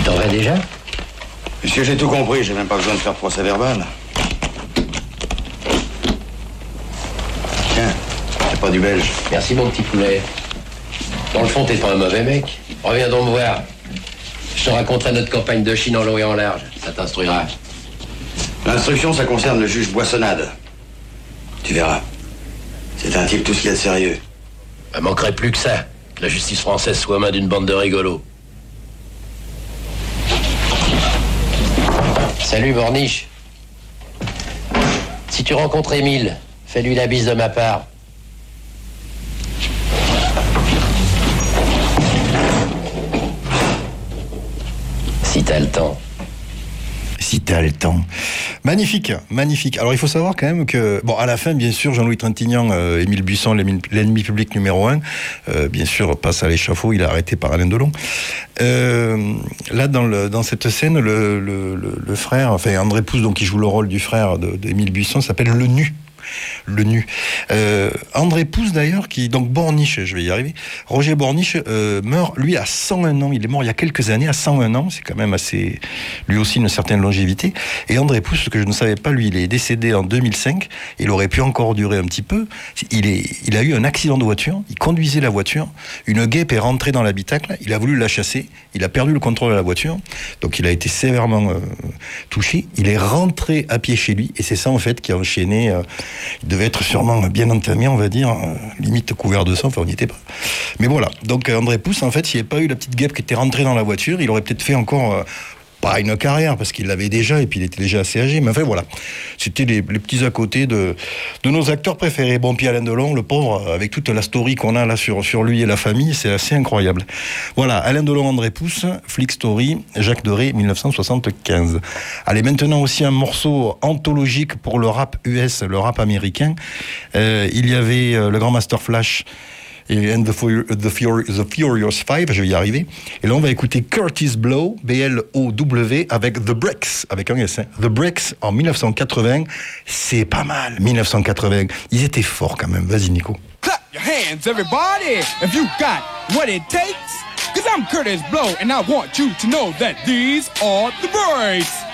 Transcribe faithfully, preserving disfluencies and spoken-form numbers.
Tu t'en vas déjà? Monsieur, j'ai tout compris, j'ai même pas besoin de faire procès verbal. Tiens, c'est pas du belge. Merci mon petit poulet. Dans le fond, t'es pas un mauvais mec. Reviens donc me voir. Je te raconterai notre campagne de Chine en long et en large. Ça t'instruira. L'instruction, ça concerne le juge Boissonnade. Tu verras. C'est un type tout ce qu'il y a de sérieux. Il manquerait plus que ça. Que la justice française soit aux mains d'une bande de rigolos. Salut, Borniche. Si tu rencontres Émile, fais-lui la bise de ma part. Si t'as le temps. Si t'as le temps. Magnifique, magnifique. Alors il faut savoir quand même que, bon, à la fin, bien sûr, Jean-Louis Trintignant, euh, Émile Buisson, l'ennemi public numéro un, euh, bien sûr, passe à l'échafaud, il est arrêté par Alain Delon. Euh, là, dans, le, dans cette scène, le, le, le, le frère, enfin André Pousse, donc qui joue le rôle du frère d'Émile Buisson, s'appelle Le Nu. Le Nu. Euh, André Pousse d'ailleurs, qui donc Borniche, je vais y arriver. Roger Borniche euh, meurt lui à cent un ans. Il est mort il y a quelques années à cent un ans. C'est quand même assez, lui aussi une certaine longévité. Et André Pousse, ce que je ne savais pas, lui, il est décédé en deux mille cinq. Il aurait pu encore durer un petit peu. Il est, il a eu un accident de voiture. Il conduisait la voiture. Une guêpe est rentrée dans l'habitacle. Il a voulu la chasser. Il a perdu le contrôle de la voiture. Donc il a été sévèrement euh, touché. Il est rentré à pied chez lui. Et c'est ça en fait qui a enchaîné. Euh, Il devait être sûrement bien entamé, on va dire, euh, limite couvert de sang, enfin on n'y était pas. Mais voilà, donc André Pousse, en fait, s'il n'y avait pas eu la petite guêpe qui était rentrée dans la voiture, il aurait peut-être fait encore, euh, pas une carrière, parce qu'il l'avait déjà, et puis il était déjà assez âgé, mais enfin voilà. C'était les, les petits à côté de, de nos acteurs préférés. Bon, puis Alain Delon, le pauvre, avec toute la story qu'on a là sur, sur lui et la famille, c'est assez incroyable. Voilà, Alain Delon, André Pousse, Flick Story, Jacques Deray, mille neuf cent soixante-quinze. Allez, maintenant aussi un morceau anthologique pour le rap U S, le rap américain. Euh, il y avait euh, le Grand Master Flash et And the, Fur- the, Fur- the Furious Five, je vais y arriver. Et là, on va écouter Curtis Blow, B L O W, avec The Breaks, avec un S, hein. The Breaks en mille neuf cent quatre-vingts. C'est pas mal, mille neuf cent quatre-vingts. Ils étaient forts quand même. Vas-y, Nico. Clap your hands, everybody, if you got what it takes. Cause I'm Curtis Blow, and I want you to know that these are the breaks.